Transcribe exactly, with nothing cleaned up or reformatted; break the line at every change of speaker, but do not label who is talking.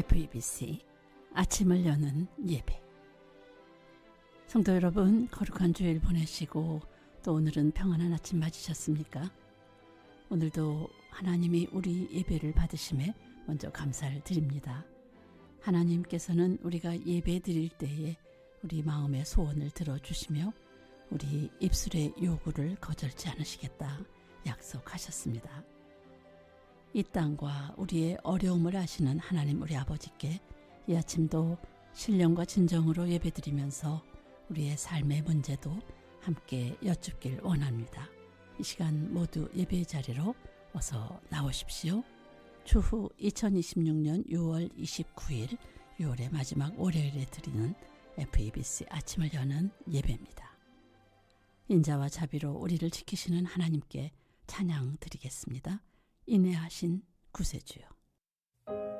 에프이비씨 아침을 여는 예배. 성도 여러분, 거룩한 주일 보내시고 또 오늘은 평안한 아침 맞으셨습니까? 오늘도 하나님이 우리 예배를 받으심에 먼저 감사를 드립니다. 하나님께서는 우리가 예배 드릴 때에 우리 마음의 소원을 들어주시며 우리 입술의 요구를 거절치 않으시겠다 약속하셨습니다. 이 땅과 우리의 어려움을 아시는 하나님 우리 아버지께 이 아침도 신령과 진정으로 예배드리면서 우리의 삶의 문제도 함께 여쭙길 원합니다. 이 시간 모두 예배의 자리로 어서 나오십시오. 추후 이천이십육년 유월 이십구일 유월의 마지막 월요일에 드리는 에프이비씨 아침을 여는 예배입니다. 인자와 자비로 우리를 지키시는 하나님께 찬양 드리겠습니다. 인내하신 구세주여.